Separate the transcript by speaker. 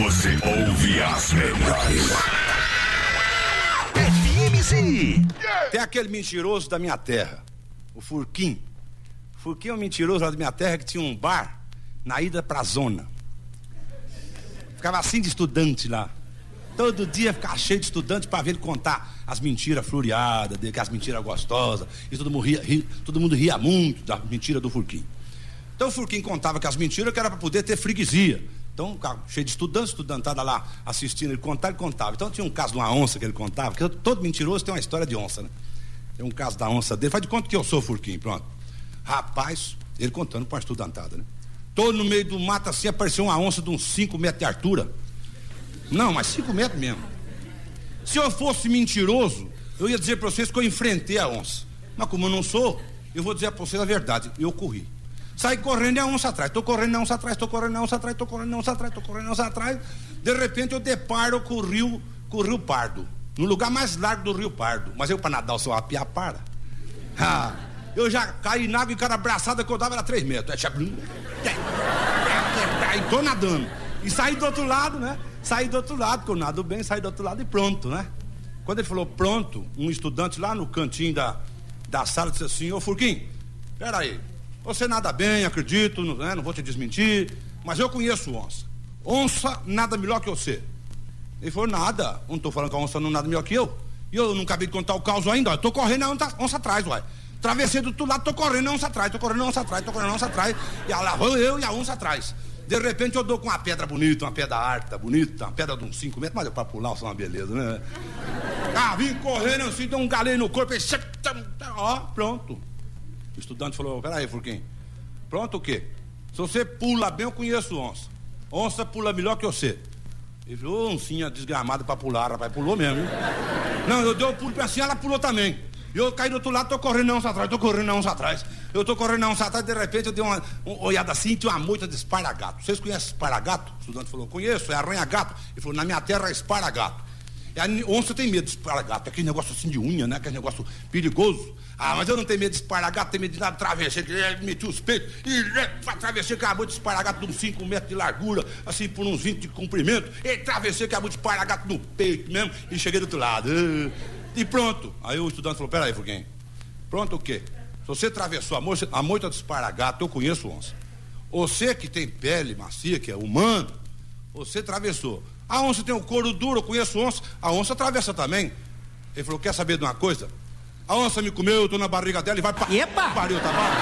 Speaker 1: Você ouve as melhores.
Speaker 2: FMZ.
Speaker 3: Tem aquele mentiroso da minha terra, o Furquim. O Furquim é um mentiroso lá da minha terra que tinha um bar na ida pra zona. Ficava assim de estudante lá. Todo dia ficava cheio de estudante pra ver ele contar as mentiras floreadas dele, as mentiras gostosas. E todo mundo ria muito da mentira do Furquim. Então o Furquim contava que as mentiras que era pra poder ter freguesia. Então, cheio de estudantada lá assistindo ele contava. Então tinha um caso de uma onça que ele contava, porque todo mentiroso tem uma história de onça, né? Tem um caso da onça dele, faz de conta que eu sou o Furquim, pronto. Rapaz, ele contando pra uma estudantada, né? Todo no meio do mato assim apareceu uma onça de uns 5 metros de altura. Não, mas 5 metros mesmo. Se eu fosse mentiroso, eu ia dizer pra vocês que eu enfrentei a onça. Mas como eu não sou, eu vou dizer pra vocês a verdade, eu corri. Saí correndo e a onça atrás, tô correndo a onça atrás, tô correndo a onça atrás, tô correndo a onça atrás, tô correndo a onça atrás. De repente eu deparo com o Rio Pardo, no lugar mais largo do Rio Pardo. Mas eu pra nadar eu sou uma piapara. Eu já caí na água e cada abraçada que eu dava era 3 metros. E tô nadando. E saí do outro lado, né? Saí do outro lado, porque eu nado bem, saí do outro lado e pronto, né? Quando ele falou pronto, um estudante lá no cantinho da sala disse assim: ô Furquim, peraí. Você nada bem, acredito, né? Não vou te desmentir, mas eu conheço onça. Onça nada melhor que você. Ele falou: nada, não tô falando que a onça não nada melhor que eu. E eu não acabei de contar o caos ainda, ó. Tô correndo a onça atrás, uai. Travessei do outro lado, tô correndo a onça atrás, tô correndo a onça atrás, tô correndo a onça atrás. E lá vou eu e a onça atrás. De repente eu dou com uma pedra bonita, uma pedra alta, bonita, uma pedra de uns 5 metros, mas pra pular só uma beleza, né? Vim correndo assim, deu um galeio no corpo, e... ó, pronto. O estudante falou: peraí, Furquim, pronto o quê? Se você pula bem, eu conheço onça. Onça pula melhor que você. Ele falou: oncinha desgramada pra pular, rapaz, pulou mesmo, hein? Não, eu dei o pulo pra assim, ela pulou também. E eu caí do outro lado, tô correndo a onça atrás, tô correndo a onça atrás. Eu tô correndo a onça atrás, de repente eu dei uma olhada assim e tinha uma moita de esparagato. Vocês conhecem esparagato? O estudante falou: conheço, é arranha-gato. Ele falou: na minha terra é esparagato. E a onça tem medo de esparagato, aquele negócio assim de unha, né? Aquele negócio perigoso. Mas eu não tenho medo de esparagato, tenho medo de nada, travessei, meti os peitos e atravessei acabou de esparagato de uns 5 metros de largura, assim por uns 20 de comprimento, e travessei acabou de esparagato no peito mesmo e cheguei do outro lado. E pronto. Aí o estudante falou: peraí, Furquim, pronto o quê? Se você atravessou a moita de esparagato, eu conheço onça. Você que tem pele macia, que é humano, você atravessou. A onça tem o couro duro, eu conheço onça, a onça atravessa também. Ele falou: quer saber de uma coisa? A onça me comeu, eu tô na barriga dela e vai pra...
Speaker 2: Epa!
Speaker 3: Pariu, tá bom?